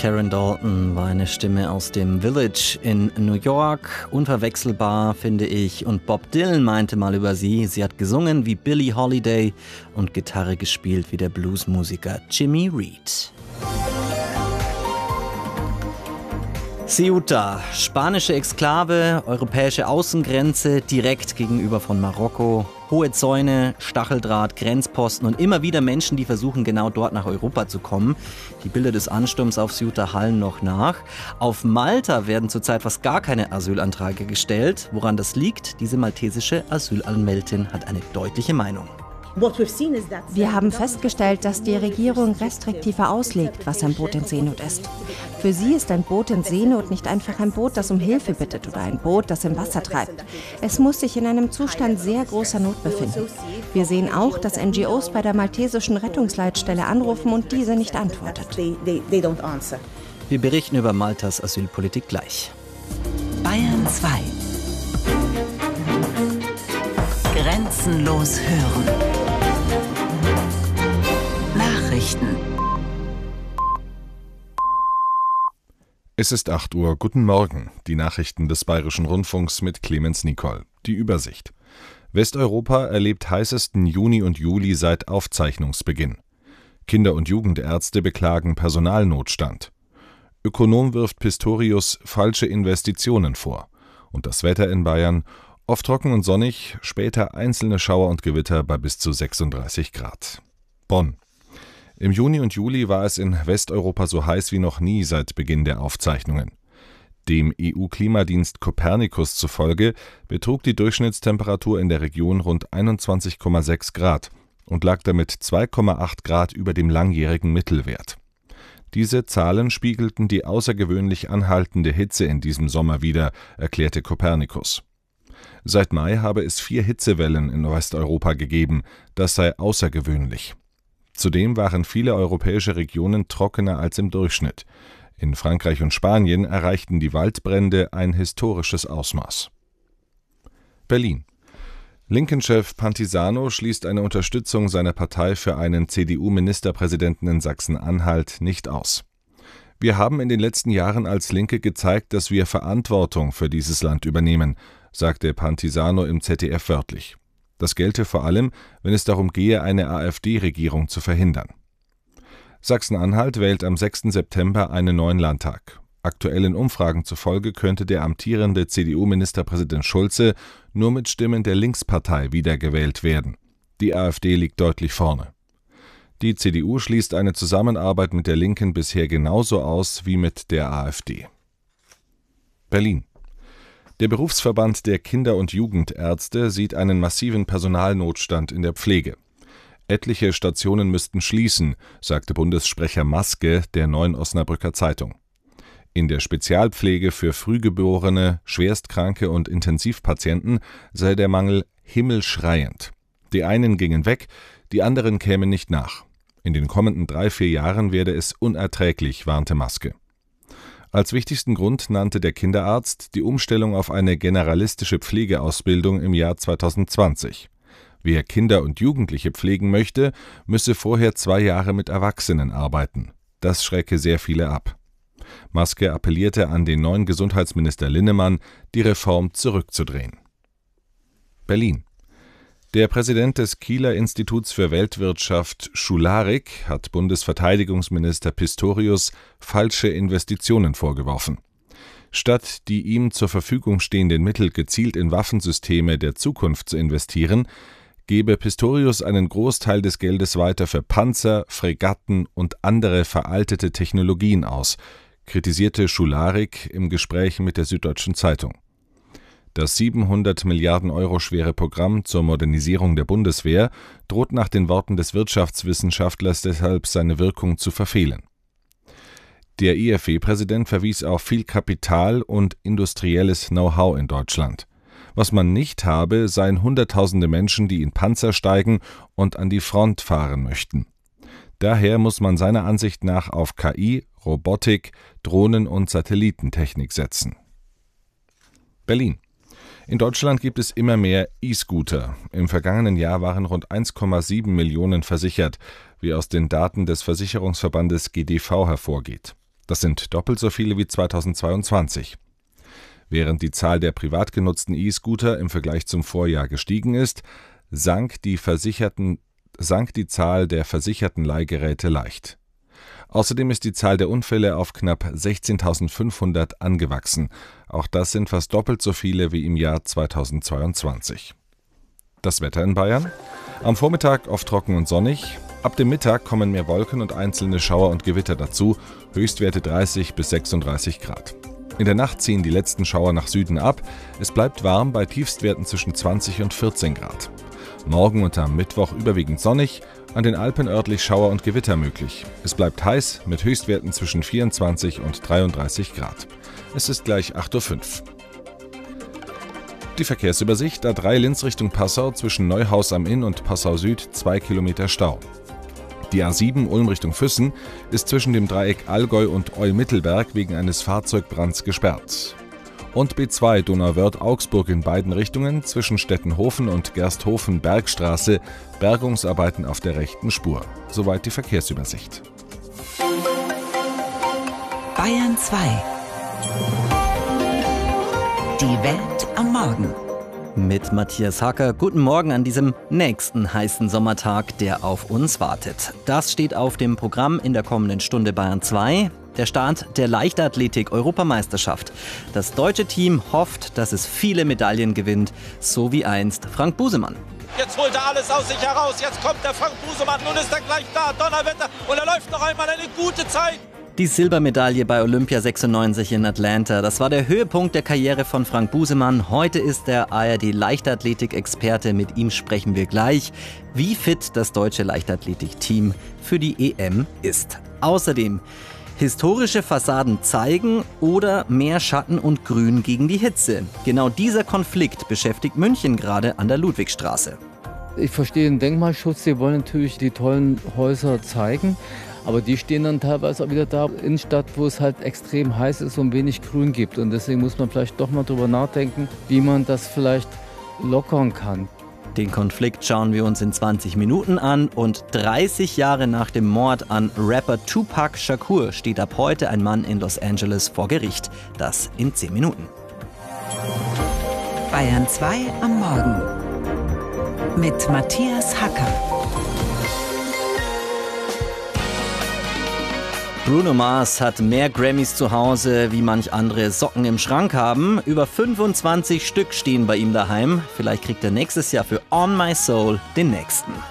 Karen Dalton war eine Stimme aus dem Village in New York. Unverwechselbar, finde ich. Und Bob Dylan meinte mal über sie, sie hat gesungen wie Billie Holiday und Gitarre gespielt wie der Bluesmusiker Jimmy Reed. Ceuta, spanische Exklave, europäische Außengrenze, direkt gegenüber von Marokko. Hohe Zäune, Stacheldraht, Grenzposten und immer wieder Menschen, die versuchen, genau dort nach Europa zu kommen. Die Bilder des Ansturms auf Ceuta hallen noch nach. Auf Malta werden zurzeit fast gar keine Asylanträge gestellt. Woran das liegt? Diese maltesische Asylanwältin hat eine deutliche Meinung. Wir haben festgestellt, dass die Regierung restriktiver auslegt, was ein Boot in Seenot ist. Für sie ist ein Boot in Seenot nicht einfach ein Boot, das um Hilfe bittet oder ein Boot, das im Wasser treibt. Es muss sich in einem Zustand sehr großer Not befinden. Wir sehen auch, dass NGOs bei der maltesischen Rettungsleitstelle anrufen und diese nicht antwortet. Wir berichten über Maltas Asylpolitik gleich. Bayern 2. Grenzenlos hören. Nachrichten. Es ist 8 Uhr. Guten Morgen. Die Nachrichten des Bayerischen Rundfunks mit Clemens Nicol. Die Übersicht. Westeuropa erlebt heißesten Juni und Juli seit Aufzeichnungsbeginn. Kinder- und Jugendärzte beklagen Personalnotstand. Ökonom wirft Pistorius falsche Investitionen vor. Und das Wetter in Bayern: oft trocken und sonnig, später einzelne Schauer und Gewitter bei bis zu 36 Grad. Bonn. Im Juni und Juli war es in Westeuropa so heiß wie noch nie seit Beginn der Aufzeichnungen. Dem EU-Klimadienst Copernicus zufolge betrug die Durchschnittstemperatur in der Region rund 21,6 Grad und lag damit 2,8 Grad über dem langjährigen Mittelwert. Diese Zahlen spiegelten die außergewöhnlich anhaltende Hitze in diesem Sommer wider, erklärte Copernicus. Seit Mai habe es 4 Hitzewellen in Westeuropa gegeben, das sei außergewöhnlich. Zudem waren viele europäische Regionen trockener als im Durchschnitt. In Frankreich und Spanien erreichten die Waldbrände ein historisches Ausmaß. Berlin. Linken-Chef Pantisano schließt eine Unterstützung seiner Partei für einen CDU-Ministerpräsidenten in Sachsen-Anhalt nicht aus. Wir haben in den letzten Jahren als Linke gezeigt, dass wir Verantwortung für dieses Land übernehmen, sagte Pantisano im ZDF wörtlich. Das gelte vor allem, wenn es darum gehe, eine AfD-Regierung zu verhindern. Sachsen-Anhalt wählt am 6. September einen neuen Landtag. Aktuellen Umfragen zufolge könnte der amtierende CDU-Ministerpräsident Schulze nur mit Stimmen der Linkspartei wiedergewählt werden. Die AfD liegt deutlich vorne. Die CDU schließt eine Zusammenarbeit mit der Linken bisher genauso aus wie mit der AfD. Berlin. Der Berufsverband der Kinder- und Jugendärzte sieht einen massiven Personalnotstand in der Pflege. Etliche Stationen müssten schließen, sagte Bundessprecher Maske der Neuen Osnabrücker Zeitung. In der Spezialpflege für Frühgeborene, Schwerstkranke und Intensivpatienten sei der Mangel himmelschreiend. Die einen gingen weg, die anderen kämen nicht nach. In den kommenden 3-4 Jahren werde es unerträglich, warnte Maske. Als wichtigsten Grund nannte der Kinderarzt die Umstellung auf eine generalistische Pflegeausbildung im Jahr 2020. Wer Kinder und Jugendliche pflegen möchte, müsse vorher 2 Jahre mit Erwachsenen arbeiten. Das schrecke sehr viele ab. Maske appellierte an den neuen Gesundheitsminister Linnemann, die Reform zurückzudrehen. Berlin. Der Präsident des Kieler Instituts für Weltwirtschaft, Schularik, hat Bundesverteidigungsminister Pistorius falsche Investitionen vorgeworfen. Statt die ihm zur Verfügung stehenden Mittel gezielt in Waffensysteme der Zukunft zu investieren, gebe Pistorius einen Großteil des Geldes weiter für Panzer, Fregatten und andere veraltete Technologien aus, kritisierte Schularik im Gespräch mit der Süddeutschen Zeitung. Das 700 Milliarden Euro schwere Programm zur Modernisierung der Bundeswehr droht nach den Worten des Wirtschaftswissenschaftlers deshalb seine Wirkung zu verfehlen. Der IFW-Präsident verwies auf viel Kapital und industrielles Know-how in Deutschland. Was man nicht habe, seien Hunderttausende Menschen, die in Panzer steigen und an die Front fahren möchten. Daher muss man seiner Ansicht nach auf KI, Robotik, Drohnen und Satellitentechnik setzen. Berlin. In Deutschland gibt es immer mehr E-Scooter. Im vergangenen Jahr waren rund 1,7 Millionen versichert, wie aus den Daten des Versicherungsverbandes GDV hervorgeht. Das sind doppelt so viele wie 2022. Während die Zahl der privat genutzten E-Scooter im Vergleich zum Vorjahr gestiegen ist, sank die Zahl der versicherten Leihgeräte leicht. Außerdem ist die Zahl der Unfälle auf knapp 16.500 angewachsen. Auch das sind fast doppelt so viele wie im Jahr 2022. Das Wetter in Bayern? Am Vormittag oft trocken und sonnig. Ab dem Mittag kommen mehr Wolken und einzelne Schauer und Gewitter dazu, Höchstwerte 30 bis 36 Grad. In der Nacht ziehen die letzten Schauer nach Süden ab. Es bleibt warm bei Tiefstwerten zwischen 20 und 14 Grad. Morgen und am Mittwoch überwiegend sonnig, an den Alpen örtlich Schauer und Gewitter möglich. Es bleibt heiß mit Höchstwerten zwischen 24 und 33 Grad. Es ist gleich 8:05 Uhr. Die Verkehrsübersicht: A3 Linz Richtung Passau zwischen Neuhaus am Inn und Passau Süd 2 Kilometer Stau. Die A7 Ulm Richtung Füssen ist zwischen dem Dreieck Allgäu und Eull-Mittelberg wegen eines Fahrzeugbrands gesperrt. Und B2 Donauwörth-Augsburg in beiden Richtungen zwischen Stettenhofen und Gersthofen-Bergstraße, Bergungsarbeiten auf der rechten Spur. Soweit die Verkehrsübersicht. Bayern 2. Die Welt am Morgen. Mit Matthias Hacker. Guten Morgen an diesem nächsten heißen Sommertag, der auf uns wartet. Das steht auf dem Programm in der kommenden Stunde Bayern 2. Der Start der Leichtathletik-Europameisterschaft. Das deutsche Team hofft, dass es viele Medaillen gewinnt, so wie einst Frank Busemann. Jetzt holt er alles aus sich heraus. Jetzt kommt der Frank Busemann. Nun ist er gleich da. Donnerwetter. Und er läuft noch einmal eine gute Zeit. Die Silbermedaille bei Olympia 96 in Atlanta, das war der Höhepunkt der Karriere von Frank Busemann. Heute ist der ARD-Leichtathletik-Experte, mit ihm sprechen wir gleich, wie fit das deutsche Leichtathletik-Team für die EM ist. Außerdem, historische Fassaden zeigen oder mehr Schatten und Grün gegen die Hitze. Genau dieser Konflikt beschäftigt München gerade an der Ludwigstraße. Ich verstehe den Denkmalschutz, die wollen natürlich die tollen Häuser zeigen. Aber die stehen dann teilweise auch wieder da in Stadt, wo es halt extrem heiß ist und wenig Grün gibt. Und deswegen muss man vielleicht doch mal drüber nachdenken, wie man das vielleicht lockern kann. Den Konflikt schauen wir uns in 20 Minuten an. Und 30 Jahre nach dem Mord an Rapper Tupac Shakur steht ab heute ein Mann in Los Angeles vor Gericht. Das in 10 Minuten. Bayern 2 am Morgen. Mit Matthias Hacker. Bruno Mars hat mehr Grammys zu Hause, wie manch andere Socken im Schrank haben. Über 25 Stück stehen bei ihm daheim. Vielleicht kriegt er nächstes Jahr für On My Soul den nächsten.